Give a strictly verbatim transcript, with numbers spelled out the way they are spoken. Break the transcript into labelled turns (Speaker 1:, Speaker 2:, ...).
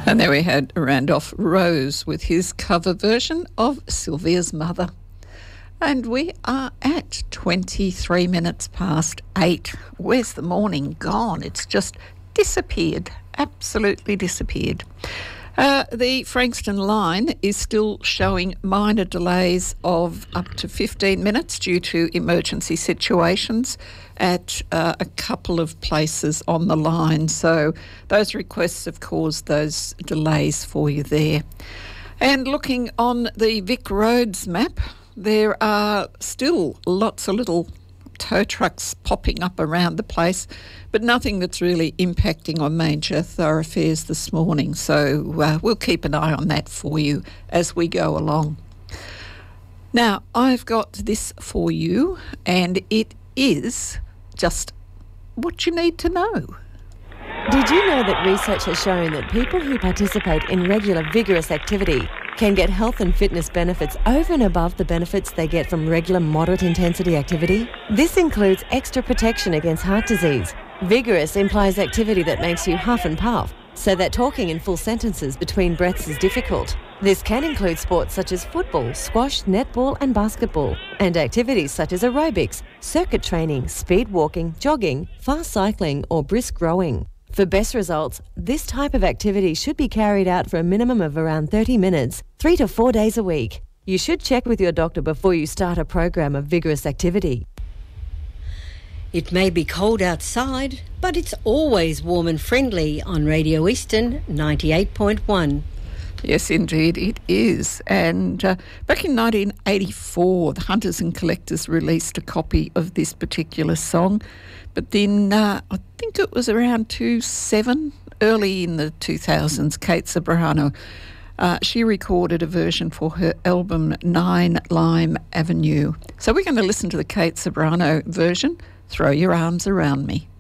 Speaker 1: And there we had Randolph Rose with his cover version of Sylvia's Mother. And we are at twenty-three minutes past eight. Where's the morning gone? It's just disappeared, absolutely disappeared. Uh, the Frankston line is still showing minor delays of up to fifteen minutes due to emergency situations at uh, a couple of places on the line. So those requests have caused those delays for you there. And looking on the Vic Roads map, there are still lots of little tow trucks popping up around the place, but nothing that's really impacting on major thoroughfares this morning. So uh, we'll keep an eye on that for you as we go along. Now, I've got this for you, and it is just what you need to know.
Speaker 2: Did you know that research has shown that people who participate in regular vigorous activity can get health and fitness benefits over and above the benefits they get from regular moderate intensity activity? This includes extra protection against heart disease. Vigorous implies activity that makes you huff and puff, so that talking in full sentences between breaths is difficult. This can include sports such as football, squash, netball and basketball, and activities such as aerobics, circuit training, speed walking, jogging, fast cycling or brisk rowing. For best results, this type of activity should be carried out for a minimum of around thirty minutes, three to four days a week. You should check with your doctor before you start a program of vigorous activity.
Speaker 3: It may be cold outside, but it's always warm and friendly on Radio Eastern ninety-eight point one.
Speaker 1: Yes, indeed, it is. And uh, back in nineteen eighty-four, the Hunters and Collectors released a copy of this particular song. But then uh, I think it was around two thousand seven, early in the two thousands, Kate Ceberano, uh, she recorded a version for her album Nine Lime Avenue. So we're going to listen to the Kate Ceberano version, Throw Your Arms Around Me.